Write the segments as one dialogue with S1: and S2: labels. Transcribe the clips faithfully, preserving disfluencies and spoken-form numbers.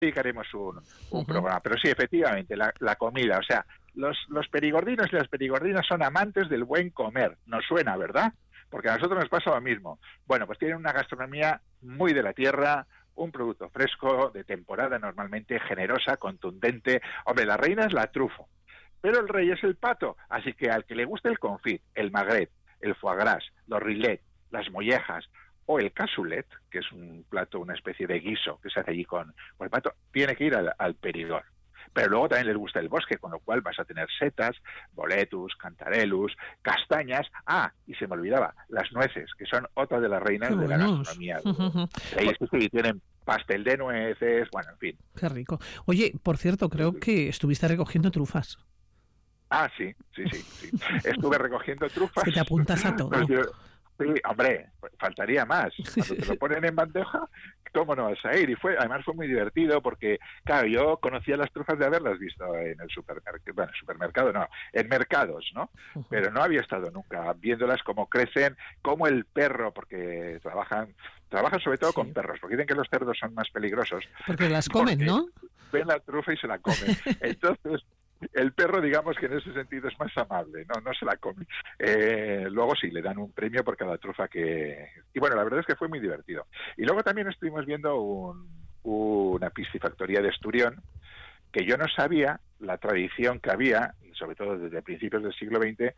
S1: dedicaremos un, un
S2: Uh-huh.
S1: programa. Pero sí, efectivamente, la, la comida, o sea, los, los perigordinos y las perigordinas son amantes del buen comer. Nos suena, ¿verdad? Porque a nosotros nos pasa lo mismo. Bueno, pues tienen una gastronomía muy de la tierra, un producto fresco, de temporada normalmente, generosa, contundente. Hombre, la reina es la trufa, pero el rey es el pato. Así que al que le guste el confit, el magret, el foie gras, los rillets, las mollejas o el cassoulet, que es un plato, una especie de guiso que se hace allí con, con el pato, tiene que ir al, al Perigord. Pero luego también les gusta el bosque, con lo cual vas a tener setas, boletus, cantarellus, castañas. Ah, y se me olvidaba, las nueces, que son otra de las reinas
S2: Qué
S1: de la
S2: buenos.
S1: gastronomía.
S2: Uh-huh.
S1: Ahí sí, sí, tienen pastel de nueces, bueno, en fin.
S2: Qué rico. Oye, por cierto, creo que estuviste recogiendo trufas.
S1: Ah, sí, sí, sí, sí. Estuve recogiendo trufas.
S2: Es que te apuntas a todo.
S1: Pues yo, sí, hombre, faltaría más. Cuando te lo ponen en bandeja, ¿cómo no vas a ir? Y fue, además fue muy divertido porque, claro, yo conocía las trufas de haberlas visto en el supermercado, bueno, supermercado no, en mercados, ¿no?
S2: Uh-huh.
S1: Pero no había estado nunca viéndolas cómo crecen, como el perro, porque trabajan trabajan sobre todo sí. con perros, porque dicen que los cerdos son más peligrosos.
S2: Porque las comen,
S1: porque
S2: ¿no?
S1: Ven la trufa y se la comen. Entonces, el perro, digamos que en ese sentido es más amable, no no se la come. Eh, luego sí, le dan un premio por cada trufa que... Y bueno, la verdad es que fue muy divertido. Y luego también estuvimos viendo un, una piscifactoría de Esturión, que yo no sabía la tradición que había, sobre todo desde principios del siglo veinte,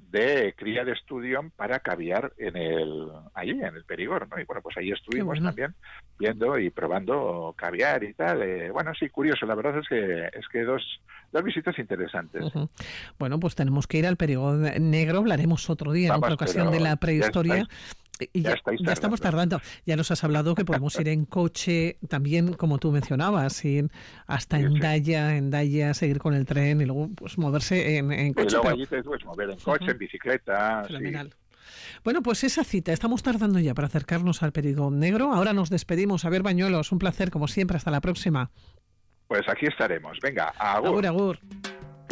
S1: de cría de Esturión para caviar en el allí, en el Perigord, ¿no? Y bueno, pues ahí estuvimos bueno. también viendo y probando caviar y tal. Eh, bueno, sí, curioso, la verdad es que es que dos, dos visitas interesantes.
S2: Uh-huh. Bueno, pues tenemos que ir al Perigord negro, hablaremos otro día, Vamos, en otra ocasión de la prehistoria. Y ya, ya, ya estamos tardando. Ya nos has hablado que podemos ir en coche, también como tú mencionabas, ir hasta sí, Hendaya, sí. Hendaya, seguir con el tren y luego pues moverse en, en coche.
S1: Y luego
S2: pero...
S1: allí te puedes mover en coche, uh-huh. en bicicleta.
S2: Fenomenal.
S1: Sí.
S2: Bueno, pues esa cita, estamos tardando ya para acercarnos al Perigord negro. Ahora nos despedimos. A ver, Bañuelos, un placer como siempre. Hasta la próxima.
S1: Pues aquí estaremos. Venga, agur.
S2: Agur, agur.